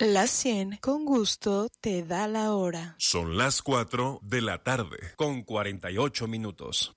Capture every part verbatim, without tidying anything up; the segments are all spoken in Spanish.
Las cien con gusto te da la hora. Son las cuatro de la tarde, con cuarenta y ocho minutos.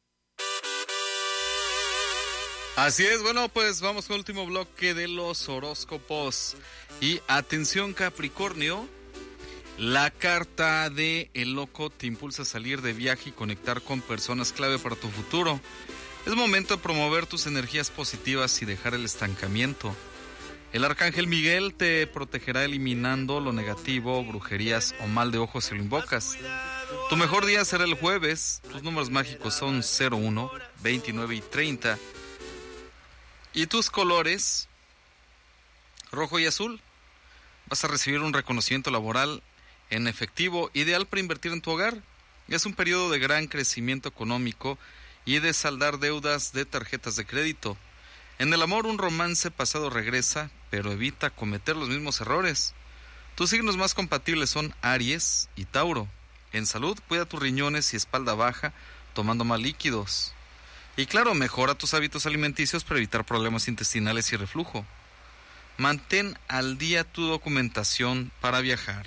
Así es, bueno, pues vamos con el último bloque de los horóscopos. Y atención, Capricornio, la carta de El Loco te impulsa a salir de viaje y conectar con personas clave para tu futuro. Es momento de promover tus energías positivas y dejar el estancamiento. El Arcángel Miguel te protegerá eliminando lo negativo, brujerías o mal de ojos si lo invocas. Tu mejor día será el jueves. Tus números mágicos son cero uno, veintinueve y treinta. Y tus colores, rojo y azul. Vas a recibir un reconocimiento laboral en efectivo, ideal para invertir en tu hogar. Es un periodo de gran crecimiento económico y de saldar deudas de tarjetas de crédito. En el amor, un romance pasado regresa, pero evita cometer los mismos errores. Tus signos más compatibles son Aries y Tauro. En salud, cuida tus riñones y espalda baja, tomando más líquidos. Y claro, mejora tus hábitos alimenticios para evitar problemas intestinales y reflujo. Mantén al día tu documentación para viajar.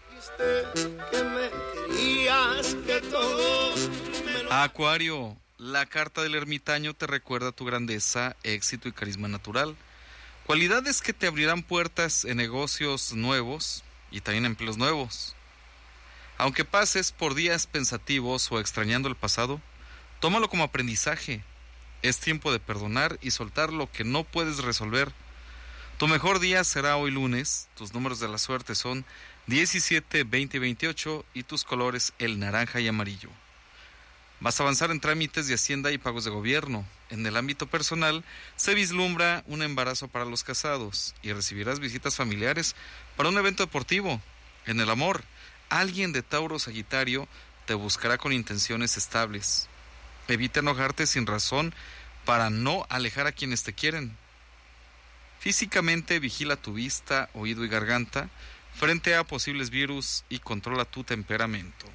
Acuario, la carta del ermitaño te recuerda tu grandeza, éxito y carisma natural. Cualidades que te abrirán puertas en negocios nuevos y también empleos nuevos. Aunque pases por días pensativos o extrañando el pasado, tómalo como aprendizaje. Es tiempo de perdonar y soltar lo que no puedes resolver. Tu mejor día será hoy lunes. Tus números de la suerte son diecisiete, veinte y veintiocho y tus colores el naranja y amarillo. Vas a avanzar en trámites de hacienda y pagos de gobierno. En el ámbito personal, se vislumbra un embarazo para los casados y recibirás visitas familiares para un evento deportivo. En el amor, alguien de Tauro o Sagitario te buscará con intenciones estables. Evita enojarte sin razón para no alejar a quienes te quieren. Físicamente, vigila tu vista, oído y garganta frente a posibles virus y controla tu temperamento.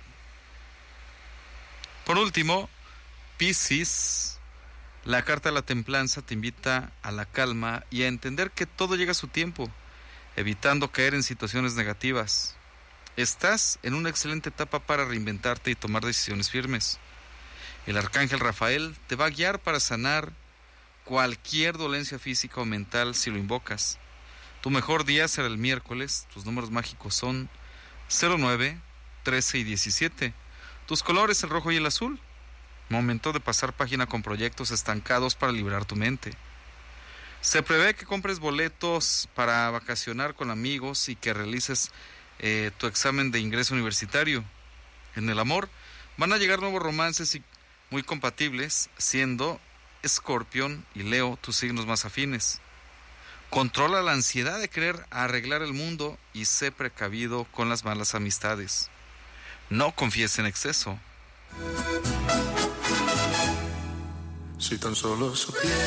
Por último, Piscis, la carta de la templanza te invita a la calma y a entender que todo llega a su tiempo, evitando caer en situaciones negativas. Estás en una excelente etapa para reinventarte y tomar decisiones firmes. El Arcángel Rafael te va a guiar para sanar cualquier dolencia física o mental si lo invocas. Tu mejor día será el miércoles. Tus números mágicos son cero nueve, trece y diecisiete. Tus colores el rojo y el azul. Momento de pasar página con proyectos estancados para liberar tu mente. Se prevé que compres boletos para vacacionar con amigos y que realices eh, tu examen de ingreso universitario. En el amor, van a llegar nuevos romances y muy compatibles, siendo Escorpión y Leo tus signos más afines. Controla la ansiedad de querer arreglar el mundo y sé precavido con las malas amistades. No confíes en exceso. Si tan solo supiera.